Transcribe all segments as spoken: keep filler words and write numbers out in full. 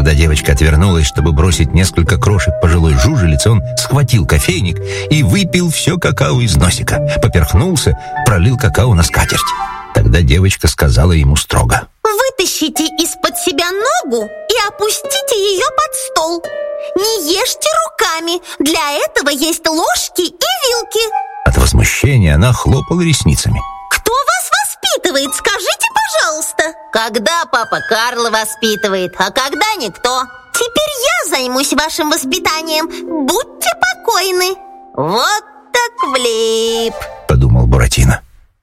Когда девочка отвернулась, чтобы бросить несколько крошек пожилой жужелице, он схватил кофейник и выпил все какао из носика. Поперхнулся, пролил какао на скатерть. Тогда девочка сказала ему строго: «Вытащите из-под себя ногу и опустите ее под стол. Не ешьте руками, для этого есть ложки и вилки». От возмущения она хлопала ресницами. «Кто вас воспитывает, скажите, пожалуйста?» Когда папа Карл воспитывает, а когда никто. «Теперь я займусь вашим воспитанием, будьте покойны». «Вот так влип», — подумал Буратино.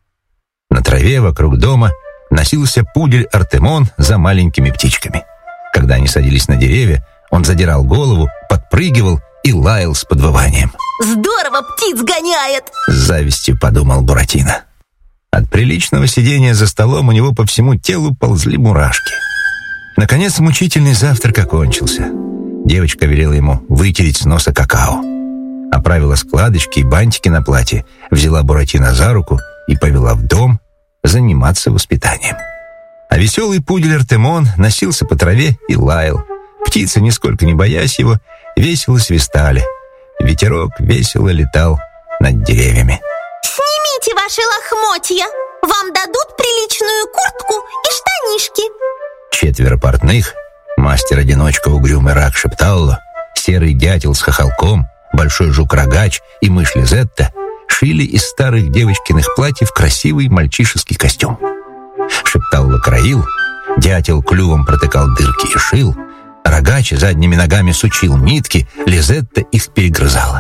На траве вокруг дома носился пудель Артемон за маленькими птичками. Когда они садились на деревья, он задирал голову, подпрыгивал и лаял с подвыванием. «Здорово птиц гоняет!» — с завистью подумал Буратино. От приличного сидения за столом у него по всему телу ползли мурашки. Наконец мучительный завтрак окончился. Девочка велела ему вытереть с носа какао. Оправила складочки и бантики на платье, взяла Буратино за руку и повела в дом заниматься воспитанием. А веселый пудель Артемон носился по траве и лаял. Птицы, нисколько не боясь его, весело свистали. Ветерок весело летал над деревьями. «Снимите ваши лохмотья, вам дадут приличную куртку и штанишки». Четверо портных, мастер-одиночка угрюмый рак Шепталло, серый дятел с хохолком, большой жук-рогач и мышь Лизетта шили из старых девочкиных платьев красивый мальчишеский костюм. Шепталло краил, дятел клювом протыкал дырки и шил, рогач задними ногами сучил нитки, Лизетта их перегрызала.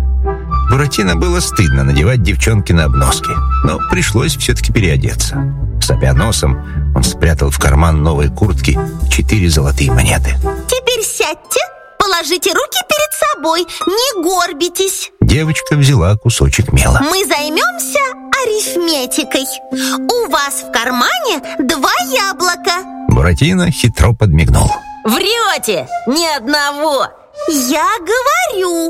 Буратино было стыдно надевать девчонки на обноски, но пришлось все-таки переодеться. Сопя носом, он спрятал в карман новой куртки четыре золотые монеты. «Теперь сядьте, положите руки перед собой, не горбитесь». Девочка взяла кусочек мела. «Мы займемся арифметикой. У вас в кармане два яблока». Буратино хитро подмигнул. «Врете! Ни одного!» «Я говорю,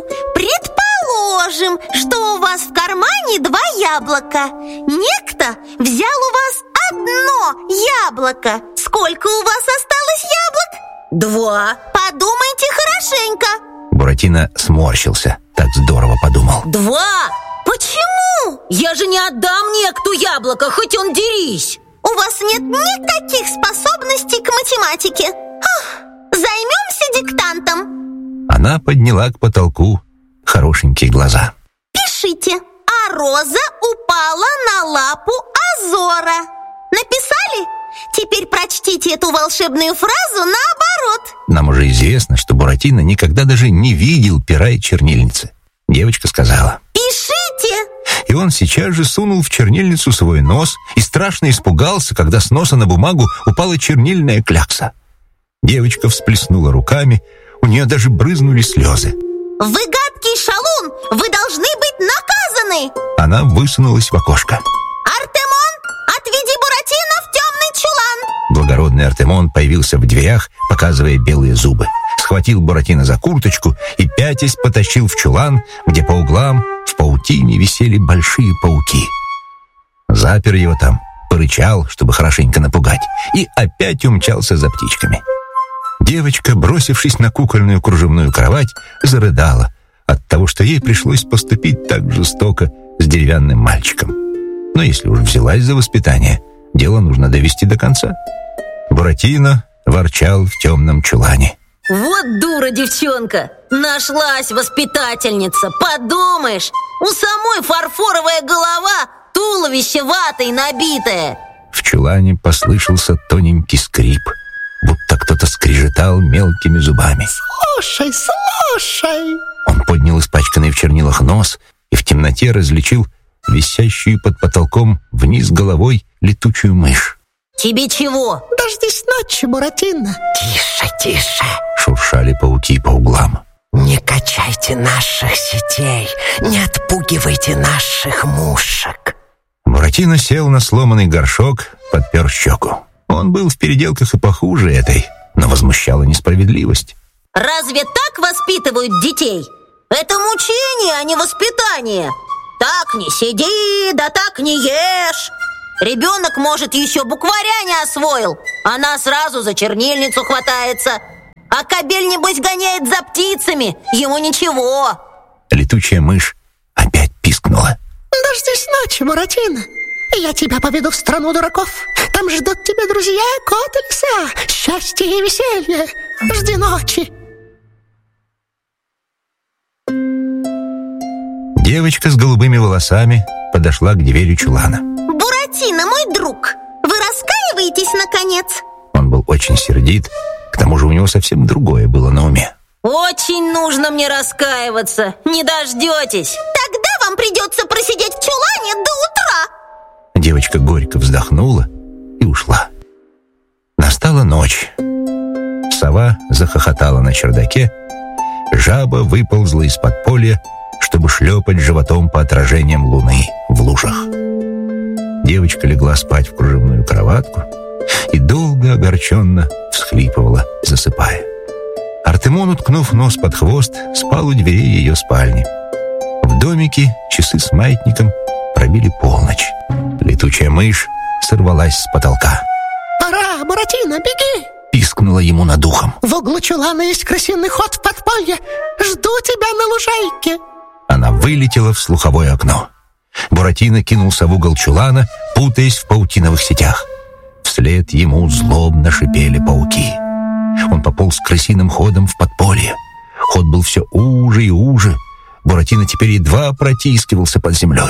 предположим, что у вас в кармане два яблока. Некто взял у вас одно яблоко. Сколько у вас осталось яблок?» «Два». «Подумайте хорошенько». Буратино сморщился. Так здорово подумал. «Два? Почему?» Я же не отдам некто яблоко, хоть он дерись. У вас нет никаких способностей к математике. Ах, займемся диктантом. Она подняла к потолку хорошенькие глаза. Пишите. А роза упала на лапу Азора. Написали? Теперь прочтите эту волшебную фразу наоборот. Нам уже известно, что Буратино никогда даже не видел пера и чернильницы. Девочка сказала: «Пишите!» И он сейчас же сунул в чернильницу свой нос и страшно испугался, когда с носа на бумагу упала чернильная клякса. Девочка всплеснула руками, у нее даже брызнули слезы. «Вы гадкий шалун! Вы должны быть наказаны!» Она высунулась в окошко. «Артемон, отведи Буратино в темный чулан!» Благородный Артемон появился в дверях, показывая белые зубы. Схватил Буратино за курточку и, пятясь, потащил в чулан, где по углам в паутине висели большие пауки. Запер его там, порычал, чтобы хорошенько напугать, и опять умчался за птичками. Девочка, бросившись на кукольную кружевную кровать, зарыдала от того, что ей пришлось поступить так жестоко с деревянным мальчиком. Но если уж взялась за воспитание, дело нужно довести до конца. Буратино ворчал в темном чулане. Вот дура девчонка, нашлась воспитательница, подумаешь, у самой фарфоровая голова, туловище ватой набитое. В чулане послышался тоненький скрип, будто кто-то скрежетал мелкими зубами. «Слушай, слушай!» Он поднял испачканный в чернилах нос и в темноте различил висящую под потолком вниз головой летучую мышь. «Тебе чего?» «Дождись ночи, Буратино!» «Тише, тише!» — шуршали пауки по углам. «Не качайте наших сетей, не отпугивайте наших мушек!» Буратино сел на сломанный горшок, подпер щеку. Он был в переделках и похуже этой, но возмущала несправедливость. «Разве так воспитывают детей? Это мучение, а не воспитание. Так не сиди, да так не ешь. Ребенок, может, еще букваря не освоил. Она сразу за чернильницу хватается. А кобель, небось, гоняет за птицами. Ему ничего. Летучая мышь опять пискнула. Дождись ночи, Буратино. Я тебя поведу в страну дураков. Там ждут тебя друзья, кот и лиса. Счастье и веселье. Жди ночи. Девочка с голубыми волосами подошла к двери чулана. Буратино, мой друг, вы раскаиваетесь, наконец? Он был очень сердит. К тому же у него совсем другое было на уме. Очень нужно мне раскаиваться. Не дождетесь. Тогда вам придется просидеть в чулане до утра. Девочка горько вздохнула и ушла. Настала ночь. Сова захохотала на чердаке. Жаба выползла из подполья, чтобы шлепать животом по отражениям луны в лужах. Девочка легла спать в кружевную кроватку и долго огорченно всхлипывала, засыпая. Артемон, уткнув нос под хвост, спал у дверей ее спальни. В домике часы с маятником пробили полночь. Летучая мышь сорвалась с потолка. Пора, Буратино, беги! Пискнула ему над ухом. В углу чулана есть крысиный ход в подполье. Жду тебя на лужайке. Она вылетела в слуховое окно. Буратино кинулся в угол чулана, путаясь в паутиновых сетях. Вслед ему злобно шипели пауки. Он пополз крысиным ходом в подполье. Ход был все уже и уже. Буратино теперь едва протискивался под землей.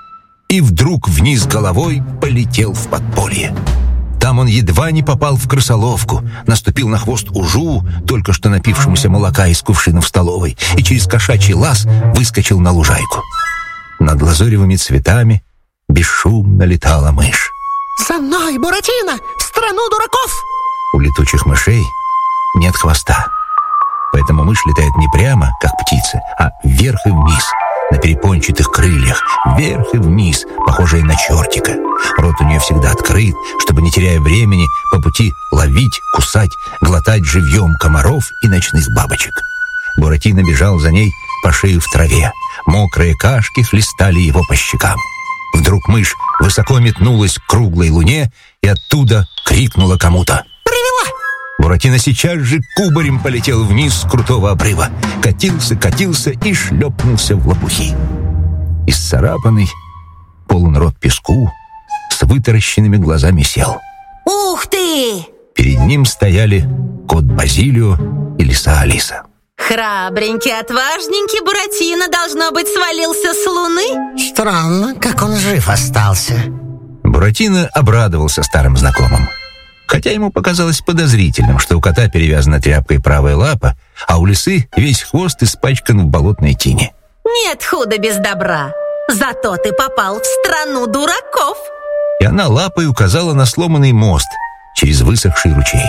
И вдруг вниз головой полетел в подполье. Там он едва не попал в крысоловку, наступил на хвост ужу, только что напившемуся молока из кувшина в столовой, и через кошачий лаз выскочил на лужайку. Над лазоревыми цветами бесшумно летала мышь. За мной, Буратино, в страну дураков! У летучих мышей нет хвоста, поэтому мышь летает не прямо, как птица, а вверх и вниз, на перепончатых крыльях, вверх и вниз, похожая на чертика. Рот у нее всегда открыт, чтобы, не теряя времени, по пути ловить, кусать, глотать живьем комаров и ночных бабочек. Буратино бежал за ней по шее в траве. Мокрые кашки хлестали его по щекам. Вдруг мышь высоко метнулась к круглой луне и оттуда крикнула кому-то. Привела! Буратино сейчас же кубарем полетел вниз с крутого обрыва. Катился, катился и шлепнулся в лопухи. Исцарапанный, полон рот песку, с вытаращенными глазами сел. Ух ты! Перед ним стояли кот Базилио и лиса Алиса. Храбренький, отважненький Буратино, должно быть, свалился с луны? Странно, как он жив остался. Буратино обрадовался старым знакомым. Хотя ему показалось подозрительным, что у кота перевязана тряпкой правая лапа, а у лисы весь хвост испачкан в болотной тине. Нет худа без добра. Зато ты попал в страну дураков. И она лапой указала на сломанный мост через высохший ручей.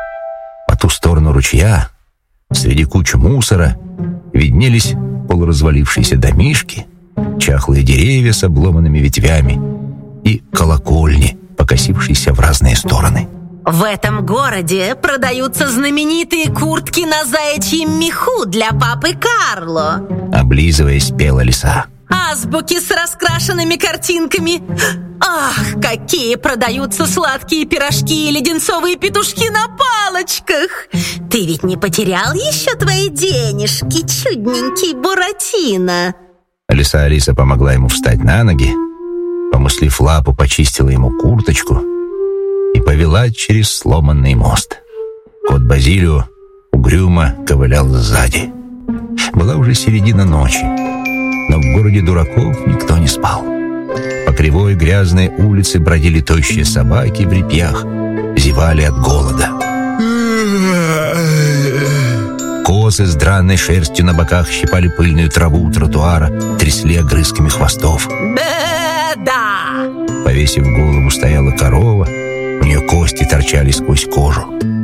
По ту сторону ручья, среди кучи мусора, виднелись полуразвалившиеся домишки, чахлые деревья с обломанными ветвями и колокольни, покосившиеся в разные стороны. В этом городе продаются знаменитые куртки на заячьем меху для папы Карло. Облизываясь, пела лиса. Азбуки с раскрашенными картинками. Ах, какие продаются сладкие пирожки и леденцовые петушки на палочках. Ты ведь не потерял еще твои денежки, чудненький Буратино? Лиса Алиса помогла ему встать на ноги, помыслив лапу, почистила ему курточку и повела через сломанный мост. Кот Базилио угрюмо ковылял сзади. Была уже середина ночи, но в городе дураков никто не спал. По кривой грязной улице бродили тощие собаки в репьях, зевали от голода. Козы с драной шерстью на боках щипали пыльную траву у тротуара, трясли огрызками хвостов. Беда! Повесив голову, стояла корова, у нее кости торчали сквозь кожу.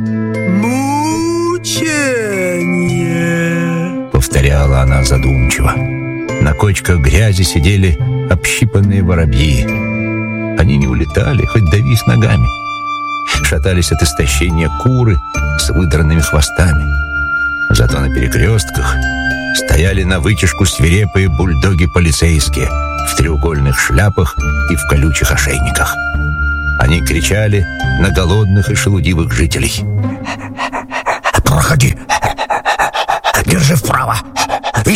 «Мучение!» — повторяла она задумчиво. На кочках грязи сидели общипанные воробьи. Они не улетали, хоть дави их ногами. Шатались от истощения куры с выдранными хвостами. Зато на перекрестках стояли на вытяжку свирепые бульдоги полицейские в треугольных шляпах и в колючих ошейниках. Они кричали на голодных и шелудивых жителей. Проходи,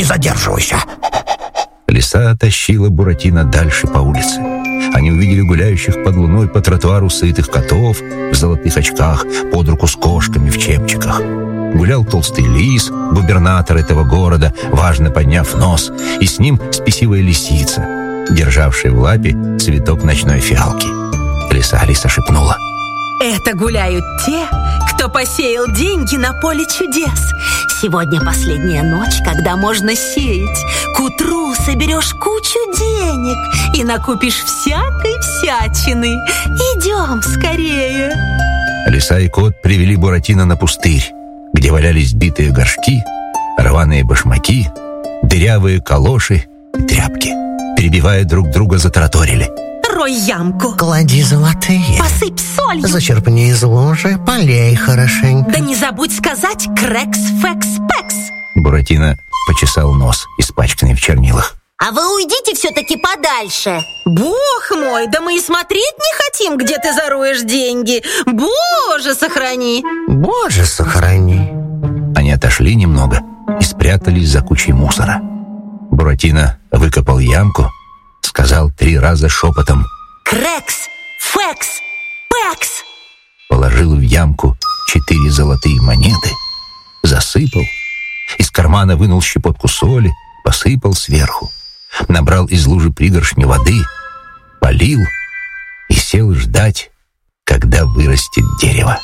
задерживайся. Лиса тащила Буратино дальше по улице. Они увидели гуляющих под луной по тротуару сытых котов в золотых очках под руку с кошками в чепчиках. Гулял толстый лис, губернатор этого города, важно подняв нос, и с ним спесивая лисица, державшая в лапе цветок ночной фиалки. Лиса Алиса шепнула: Это гуляют те, кто посеял деньги на поле чудес. Сегодня последняя ночь, когда можно сеять. К утру соберешь кучу денег и накупишь всякой всячины. Идем скорее. Лиса и кот привели Буратино на пустырь, где валялись битые горшки, рваные башмаки, дырявые калоши и тряпки. Перебивая друг друга, затараторили: Рой ямку, Клади золотые, посыпь солью, зачерпни из лужи, полей хорошенько. да не забудь сказать крекс-фекс-пекс. Буратино почесал нос, испачканный в чернилах. А вы уйдите все-таки подальше. Бог мой, да мы и смотреть не хотим, где ты зароешь деньги. Боже, сохрани. Боже, сохрани. Они отошли немного и спрятались за кучей мусора. Буратино выкопал ямку, сказал три раза шепотом: Крекс, фекс, пекс. положил в ямку четыре золотые монеты, засыпал, из кармана вынул щепотку соли, посыпал сверху, набрал из лужи пригоршни воды, полил и сел ждать, когда вырастет дерево.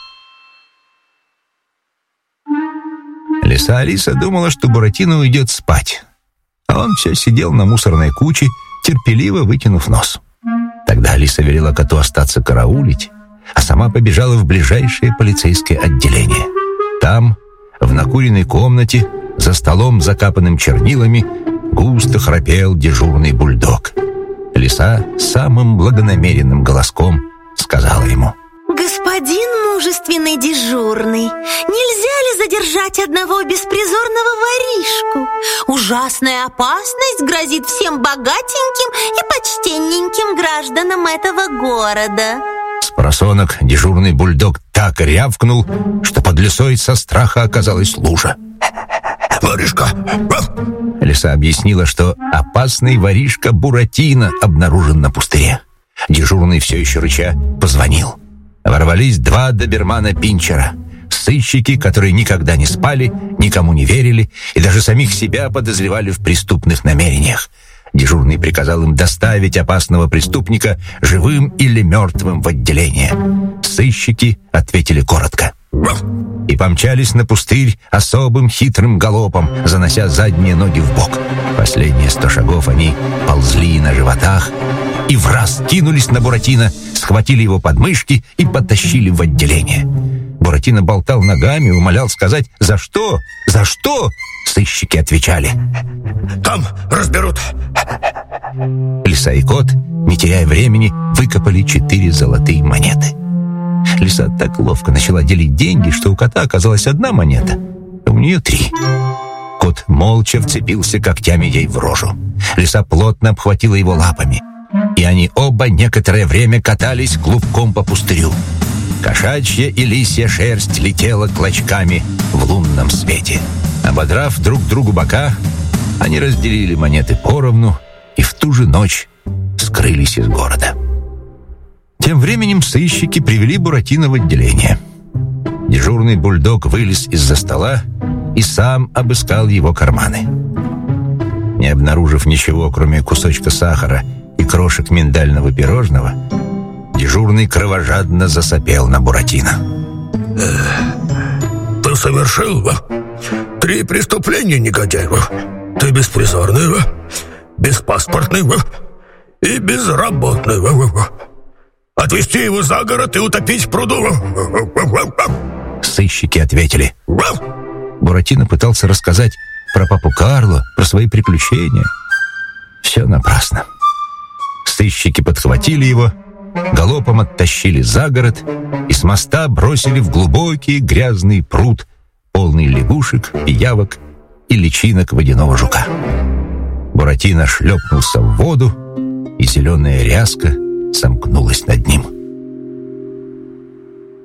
Лиса Алиса думала, что Буратино уйдет спать, а он все сидел на мусорной куче, терпеливо вытянув нос. Тогда Алиса велела коту остаться караулить, а сама побежала в ближайшее полицейское отделение. Там, в накуренной комнате, за столом, закапанным чернилами, густо храпел дежурный бульдог. Лиса самым благонамеренным голоском сказала ему: Господин мужественный дежурный, нельзя ли задержать одного беспризорного воришку? Ужасная опасность грозит всем богатеньким и почтенненьким гражданам этого города. С просонок дежурный бульдог так рявкнул, что под лисой со страха оказалась лужа. Воришка! Лиса объяснила, что опасный воришка Буратино обнаружен на пустыре. Дежурный, все еще рыча, позвонил. Ворвались два добермана-пинчера. Сыщики, которые никогда не спали, никому не верили и даже самих себя подозревали в преступных намерениях. Дежурный приказал им доставить опасного преступника живым или мертвым в отделение. Сыщики ответили коротко и помчались на пустырь особым хитрым галопом, занося задние ноги в бок. Последние сто шагов они ползли на животах и враз кинулись на Буратино, схватили его под мышки и потащили в отделение. Буратино болтал ногами, умолял сказать «За что? За что?» Сыщики отвечали: Там разберут. Лиса и кот, не теряя времени, выкопали четыре золотые монеты. Лиса так ловко начала делить деньги, что у кота оказалась одна монета, а у нее три. Кот молча вцепился когтями ей в рожу. Лиса плотно обхватила его лапами, и они оба некоторое время катались клубком по пустырю. Кошачья и лисья шерсть летела клочками в лунном свете. Ободрав друг другу бока, они разделили монеты поровну и в ту же ночь скрылись из города. Тем временем сыщики привели Буратино в отделение. Дежурный бульдог вылез из-за стола и сам обыскал его карманы. Не обнаружив ничего, кроме кусочка сахара и крошек миндального пирожного, дежурный кровожадно засопел на Буратино. Ты совершил три преступления, негодяй. Ты беспризорный, беспаспортный и безработный. Отвезти его за город и утопить в пруду. Сыщики ответили. Буратино пытался рассказать про папу Карло, про свои приключения. Все напрасно. Сыщики подхватили его, галопом оттащили за город и с моста бросили в глубокий грязный пруд, полный лягушек, пиявок и личинок водяного жука. Буратино шлепнулся в воду, и зеленая ряска сомкнулась над ним.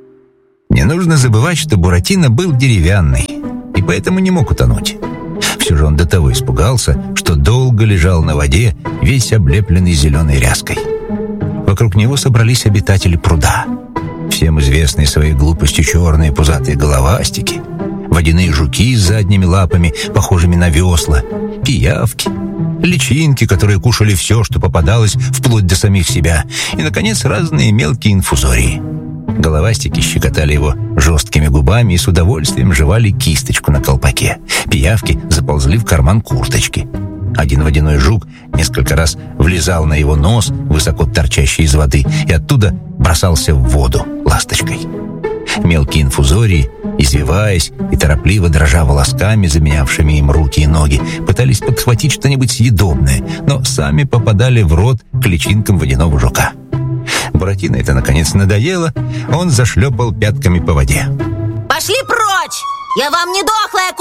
Не нужно забывать, что Буратино был деревянный и поэтому не мог утонуть. Все все же он до того испугался, что долго лежал на воде, весь облепленный зеленой ряской. Вокруг него собрались обитатели пруда. Всем известные своей глупостью черные пузатые головастики, водяные жуки с задними лапами, похожими на весла, пиявки, личинки, которые кушали все, что попадалось, вплоть до самих себя, и, наконец, разные мелкие инфузории. Головастики щекотали его жесткими губами и с удовольствием жевали кисточку на колпаке. Пиявки заползли в карман курточки. Один водяной жук несколько раз влезал на его нос, высоко торчащий из воды, и оттуда бросался в воду ласточкой. Мелкие инфузории, извиваясь и торопливо дрожа волосками, заменявшими им руки и ноги, пытались подхватить что-нибудь съедобное, но сами попадали в рот к личинкам водяного жука. Буратино это, наконец, надоело, он зашлепал пятками по воде. Пошли прочь! Я вам не дохлая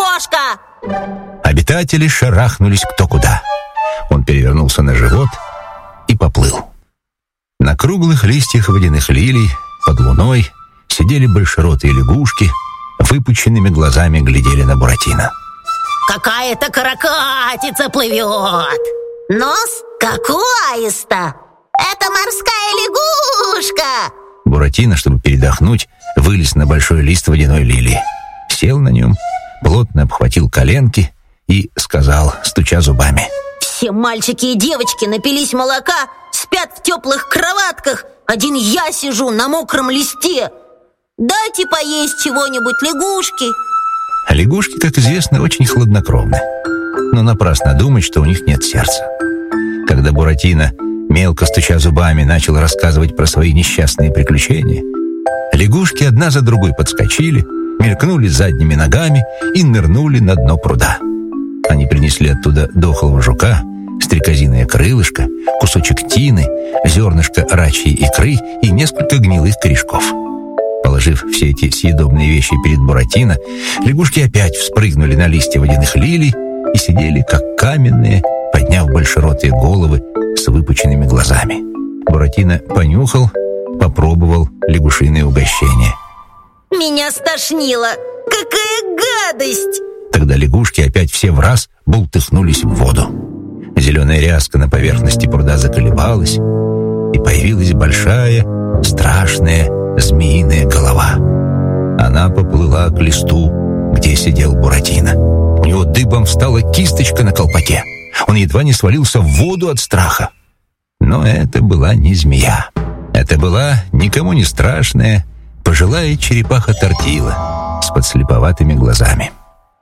кошка! Обитатели шарахнулись кто куда. Он перевернулся на живот и поплыл. На круглых листьях водяных лилий под луной сидели большеротые лягушки, выпученными глазами глядели на Буратино. Какая-то каракатица плывет. Нос, как у аиста. Это морская лягушка. Буратино, чтобы передохнуть, вылез на большой лист водяной лилии. Сел на нем, плотно обхватил коленки и сказал, стуча зубами: все мальчики и девочки напились молока, спят в теплых кроватках. Один я сижу на мокром листе. Дайте поесть чего-нибудь, лягушки. А лягушки, как известно, очень хладнокровны. Но напрасно думать, что у них нет сердца. Когда Буратино, мелко стуча зубами, начал рассказывать про свои несчастные приключения, лягушки одна за другой подскочили, мелькнули задними ногами и нырнули на дно пруда. Они принесли оттуда дохлого жука, стрекозиное крылышко, кусочек тины, зернышко рачьей икры и несколько гнилых корешков. Положив все эти съедобные вещи перед Буратино, лягушки опять вспрыгнули на листья водяных лилий и сидели, как каменные, подняв большеротые головы с выпученными глазами. Буратино понюхал, попробовал лягушиное угощение. Меня стошнило. Какая гадость! Тогда лягушки опять все враз бултыхнулись в воду. Зеленая ряска на поверхности пруда заколебалась, и появилась большая, страшная змеиная голова. Она поплыла к листу, где сидел Буратино. У него дыбом встала кисточка на колпаке. Он едва не свалился в воду от страха. Но это была не змея. Это была никому не страшная пожилая черепаха-тортила с подслеповатыми глазами.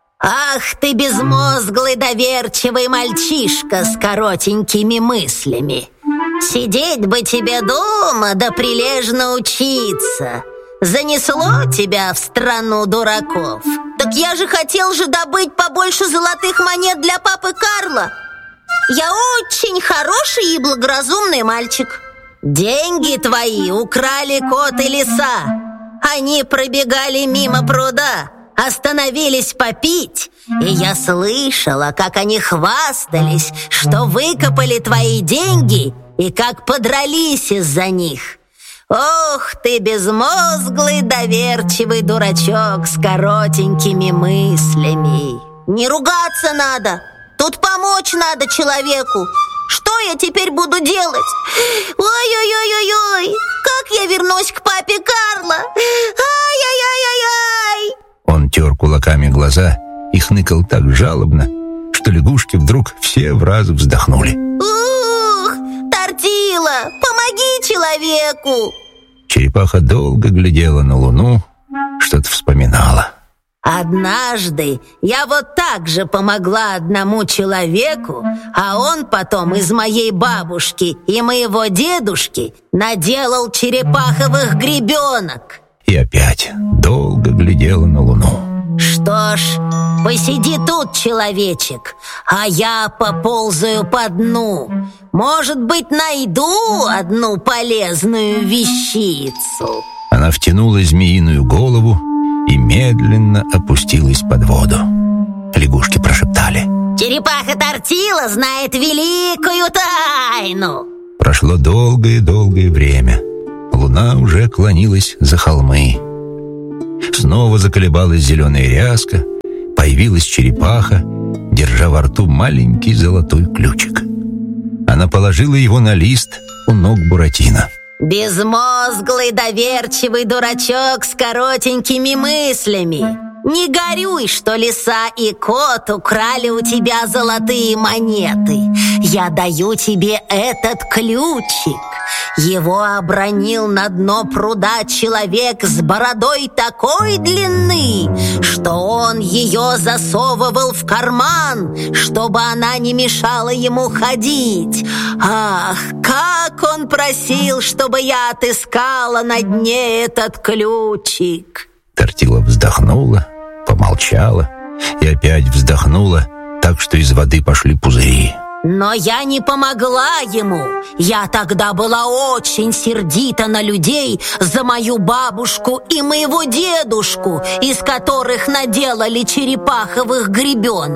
Ах ты безмозглый доверчивый мальчишка с коротенькими мыслями. Сидеть бы тебе дома да прилежно учиться. Занесло тебя в страну дураков. Так я же хотел же добыть побольше золотых монет для папы Карла. Я очень хороший и благоразумный мальчик. Деньги твои украли кот и лиса. Они пробегали мимо пруда, остановились попить, и я слышала, как они хвастались, что выкопали твои деньги и как подрались из-за них. Ох ты, безмозглый, доверчивый дурачок с коротенькими мыслями. Не ругаться надо, тут помочь надо человеку. Что я теперь буду делать? Ой-ой-ой-ой-ой, как я вернусь к папе Карла? Ай-яй-яй-яй-яй. Он тер кулаками глаза и хныкал так жалобно, что лягушки вдруг все враз вздохнули. Ух, Тортила, помоги человеку! Черепаха долго глядела на луну, что-то вспоминала. Однажды я вот так же помогла одному человеку, а он потом из моей бабушки и моего дедушки наделал черепаховых гребенок. И опять долго глядела на луну. Что ж, посиди тут, человечек, а я поползаю по дну. Может быть, найду одну полезную вещицу. Она втянула змеиную голову и медленно опустилась под воду. Лягушки прошептали: черепаха-тортила знает великую тайну. Прошло долгое-долгое время. Луна уже клонилась за холмы. Снова заколебалась зеленая ряска, появилась черепаха, держа во рту маленький золотой ключик. Она положила его на лист у ног Буратино. Безмозглый, доверчивый дурачок с коротенькими мыслями. Не горюй, что лиса и кот украли у тебя золотые монеты. Я даю тебе этот ключик. Его обронил на дно пруда человек с бородой такой длины, что он ее засовывал в карман, чтобы она не мешала ему ходить. Ах, как он просил, чтобы я отыскала на дне этот ключик. Тортила вздохнула, помолчала и опять вздохнула, так что из воды пошли пузыри. Но я не помогла ему. Я тогда была очень сердита на людей за мою бабушку и моего дедушку, из которых наделали черепаховых гребенок.